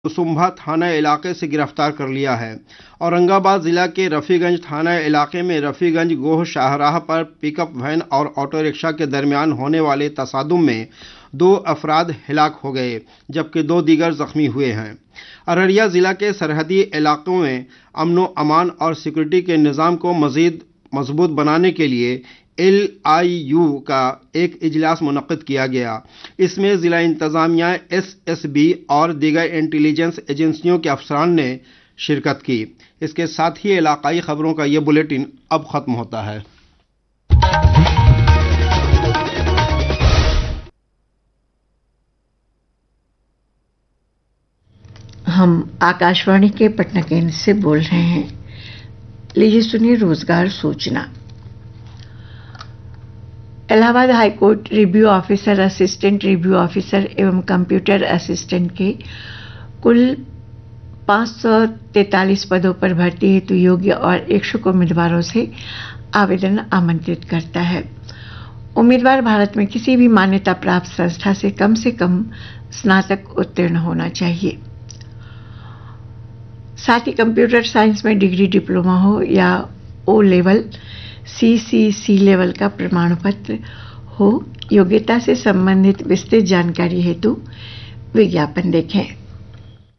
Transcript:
कुसुम्भा थाना इलाके से गिरफ्तार कर लिया है। औरंगाबाद जिला के रफीगंज थाना इलाके में रफीगंज गोह शाहराह पर पिकअप वैन और ऑटो रिक्शा के दरमियान होने वाले तसादुम में 2 अफराद हिलाक हो गए जबकि 2 दीगर जख्मी हुए हैं। अररिया जिला के सरहदी इलाकों में अमनो अमान और सिक्योरिटी के निज़ाम को मज़ीद मजबूत बनाने के लिए LIU का एक इजलास मुनक्किद किया गया। इसमें ज़िला इंतज़ामिया, SSB और दीगर इंटेलिजेंस एजेंसियों के अफसरान ने शिरकत की। इसके साथ ही इलाकाई खबरों का ये बुलेटिन अब ख़त्म होता है। हम आकाशवाणी के पटना केंद्र से बोल रहे हैं। लीजिए सुनिए रोजगार सूचना। Allahabad high court review officer, assistant review officer एवं कंप्यूटर असिस्टेंट के कुल 543 पदों पर भर्ती हेतु योग्य और इच्छुक उम्मीदवारों से आवेदन आमंत्रित करता है। उम्मीदवार भारत में किसी भी मान्यता प्राप्त संस्था से कम स्नातक उत्तीर्ण होना चाहिए। साथ ही कंप्यूटर साइंस में डिग्री, डिप्लोमा हो या O लेवल, CCC लेवल का प्रमाण पत्र हो। योग्यता से संबंधित विस्तृत जानकारी हेतु विज्ञापन देखें।